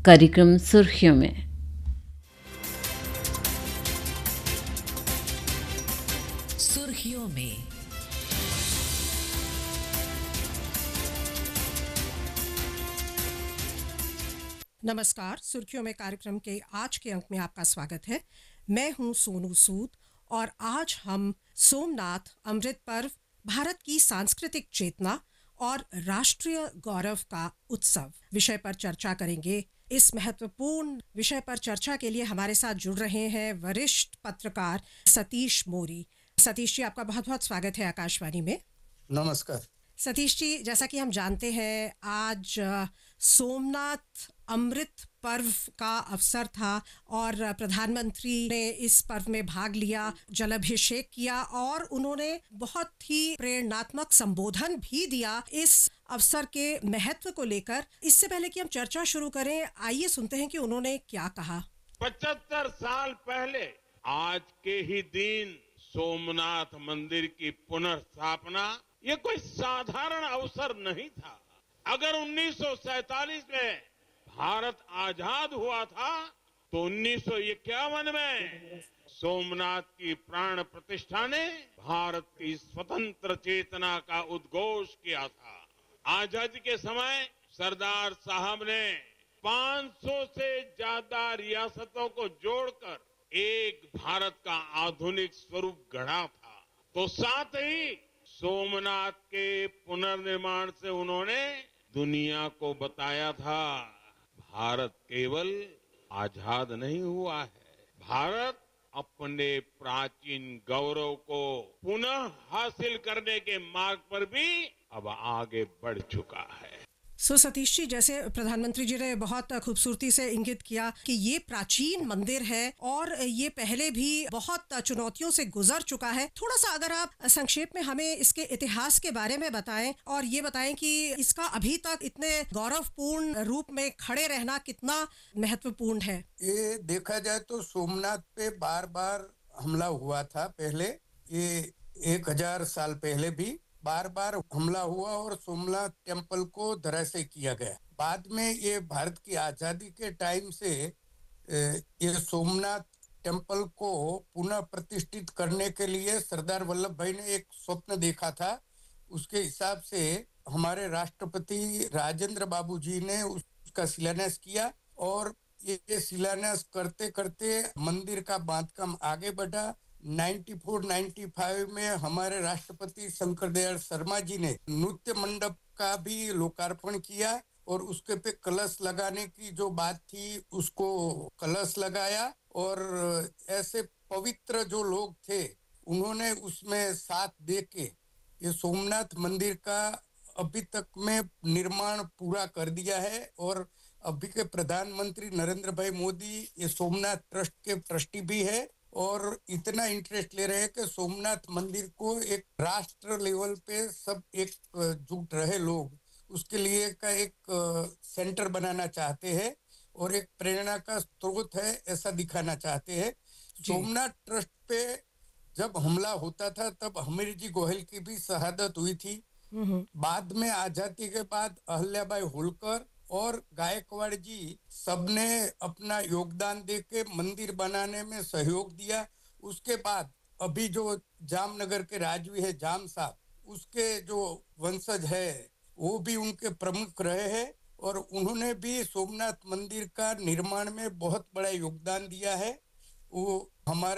कार्यक्रम सुर्खियों में। सुर्खियों में नमस्कार। सुर्खियों में कार्यक्रम के आज के अंक में आपका स्वागत है। मैं हूं सोनू सूद और आज हम सोमनाथ अमृत पर्व, भारत की सांस्कृतिक चेतना और राष्ट्रीय गौरव का उत्सव विषय पर चर्चा करेंगे। इस महत्वपूर्ण विषय पर चर्चा के लिए हमारे साथ जुड़ रहे हैं वरिष्ठ पत्रकार सतीश मोरी। सतीश जी, आपका बहुत बहुत स्वागत है आकाशवाणी में। नमस्कार सतीश जी, जैसा कि हम जानते हैं आज सोमनाथ अमृत पर्व का अवसर था और प्रधानमंत्री ने इस पर्व में भाग लिया, जलाभिषेक किया और उन्होंने बहुत ही प्रेरणात्मक संबोधन भी दिया इस अवसर के महत्व को लेकर। इससे पहले कि हम चर्चा शुरू करें, आइए सुनते हैं कि उन्होंने क्या कहा। 75 साल पहले आज के ही दिन सोमनाथ मंदिर की पुनर्स्थापना ये कोई साधारण अवसर नहीं था। अगर 1947 में भारत आजाद हुआ था तो 1951 में सोमनाथ की प्राण प्रतिष्ठा ने भारत की स्वतंत्र चेतना का उद्घोष किया था। आजादी के समय सरदार साहब ने 500 से ज्यादा रियासतों को जोड़कर एक भारत का आधुनिक स्वरूप गढ़ा था। तो साथ ही सोमनाथ के पुनर्निर्माण से उन्होंने दुनिया को बताया था, भारत केवल आजाद नहीं हुआ है, भारत अपने प्राचीन गौरव को पुनः हासिल करने के मार्ग पर भी अब आगे बढ़ चुका है। सतीश जी, जैसे प्रधानमंत्री जी ने बहुत खूबसूरती से इंगित किया कि ये प्राचीन मंदिर है और ये पहले भी बहुत चुनौतियों से गुजर चुका है। थोड़ा सा अगर आप संक्षेप में हमें इसके इतिहास के बारे में बताएं और ये बताएं कि इसका अभी तक इतने गौरवपूर्ण रूप में खड़े रहना कितना महत्वपूर्ण है। ये देखा जाए तो सोमनाथ पे बार बार हमला हुआ था। पहले ये 1000 साल पहले भी बार बार हमला हुआ और सोमनाथ टेम्पल को धराशायी किया गया। बाद में ये भारत की आजादी के टाइम से ये सोमनाथ टेम्पल को पुनः प्रतिष्ठित करने के लिए सरदार वल्लभ भाई ने एक स्वप्न देखा था। उसके हिसाब से हमारे राष्ट्रपति राजेंद्र बाबू जी ने उसका शिलान्यास किया और ये शिलान्यास करते करते मंदिर का बांधकाम आगे बढ़ा। 94-95 में हमारे राष्ट्रपति शंकर दयाल शर्मा जी ने नृत्य मंडप का भी लोकार्पण किया और उसके पे कलश लगाने की जो बात थी उसको कलश लगाया और ऐसे पवित्र जो लोग थे उन्होंने उसमें साथ दे के ये सोमनाथ मंदिर का अभी तक में निर्माण पूरा कर दिया है। और अभी के प्रधानमंत्री नरेंद्र भाई मोदी ये सोमनाथ ट्रस्ट के ट्रस्टी भी है और इतना इंटरेस्ट ले रहे हैं कि सोमनाथ मंदिर को एक राष्ट्र लेवल पे सब एक जुट रहे लोग उसके लिए का एक सेंटर बनाना चाहते हैं और एक प्रेरणा का स्रोत है ऐसा दिखाना चाहते हैं। सोमनाथ ट्रस्ट पे जब हमला होता था तब हमीर जी गोहिल की भी शहादत हुई थी। बाद में आजादी के बाद अहल्याबाई होलकर और गायकवाड़ जी सबने अपना योगदान देके मंदिर बनाने में सहयोग दिया। उसके बाद अभी जो जामनगर के राजवी है जाम साहब, उसके जो वंशज है वो भी उनके प्रमुख रहे हैं और उन्होंने भी सोमनाथ मंदिर का निर्माण में बहुत बड़ा योगदान दिया है। वो हमारे